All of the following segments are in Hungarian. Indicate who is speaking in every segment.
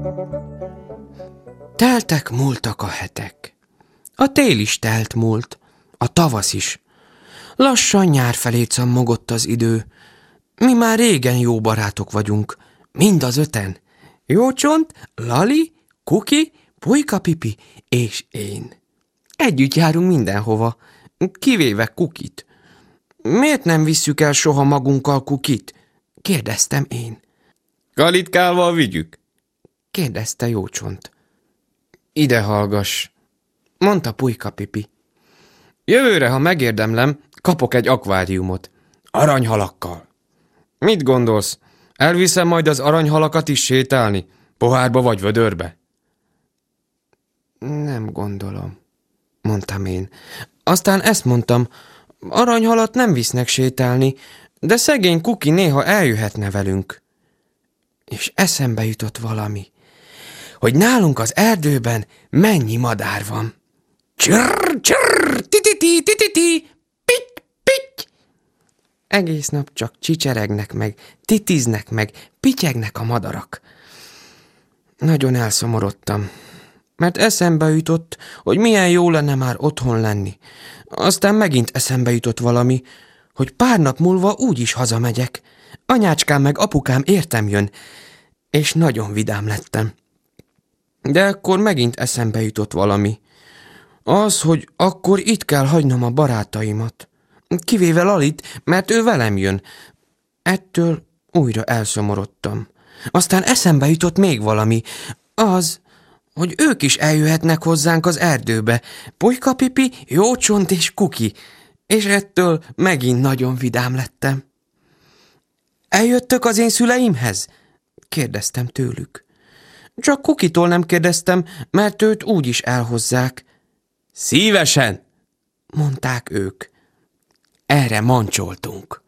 Speaker 1: Teltek múltak a hetek. A tél is telt múlt, a tavasz is. Lassan nyár felé cammogott az idő. Mi már régen jó barátok vagyunk, mind az öten. Jócsont, Lali, Kuki, Pulykapipi és én. Együtt járunk mindenhova, kivéve Kukit. Miért nem visszük el soha magunkkal Kukit? Kérdeztem én.
Speaker 2: Kalitkával vigyük?
Speaker 1: Kérdezte Jócsont. Ide hallgass, mondta Pulykapipi. Jövőre, ha megérdemlem, kapok egy akváriumot. Aranyhalakkal. Mit gondolsz? Elviszem majd az aranyhalakat is sétálni? Pohárba vagy vödörbe? Nem gondolom, mondtam én. Aztán ezt mondtam, aranyhalat nem visznek sétálni, de szegény Kuki néha eljöhetne velünk. És eszembe jutott valami, hogy nálunk az erdőben mennyi madár van. Csirr, csirr, tititi, tititi, pitty, pitty. Egész nap csak csicseregnek meg, titiznek meg, pityegnek a madarak. Nagyon elszomorodtam, mert eszembe jutott, hogy milyen jó lenne már otthon lenni. Aztán megint eszembe jutott valami, hogy pár nap múlva úgyis hazamegyek. Anyácskám meg apukám értem jön, és nagyon vidám lettem. De akkor megint eszembe jutott valami. Az, hogy akkor itt kell hagynom a barátaimat. Kivéve Lalit, mert ő velem jön. Ettől újra elszomorodtam. Aztán eszembe jutott még valami. Az, hogy ők is eljöhetnek hozzánk az erdőbe. Pulykapipi, Jócsont és Kuki. És ettől megint nagyon vidám lettem. Eljöttök az én szüleimhez? Kérdeztem tőlük. Csak Kukitól nem kérdeztem, mert őt úgyis elhozzák. Szívesen, mondták ők. Erre mancsoltunk.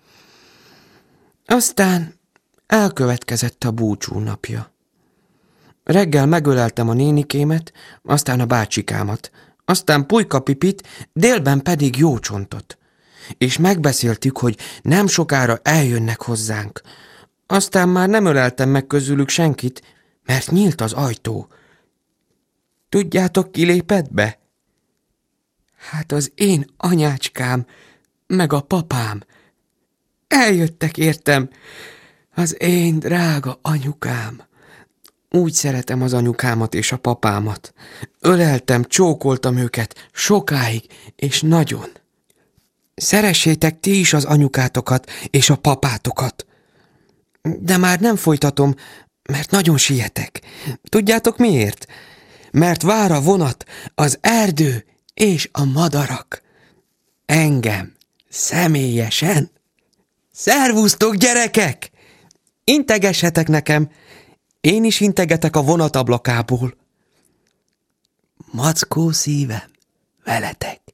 Speaker 1: Aztán elkövetkezett a búcsú napja. Reggel megöleltem a nénikémet, aztán a bácsikámat, aztán Pulykapipit, délben pedig Jócsontot. És megbeszéltük, hogy nem sokára eljönnek hozzánk. Aztán már nem öleltem meg közülük senkit, mert nyílt az ajtó. Tudjátok, ki lépett be? Hát az én anyácskám, meg a papám. Eljöttek értem, az én drága anyukám. Úgy szeretem az anyukámat és a papámat. Öleltem, csókoltam őket sokáig, és nagyon. Szeressétek ti is az anyukátokat és a papátokat. De már nem folytatom, mert nagyon sietek. Tudjátok miért? Mert vár a vonat, az erdő és a madarak. Engem személyesen. Szervusztok, gyerekek! Integessetek nekem, én is integetek a vonat ablakából. Mackó szívem, veletek.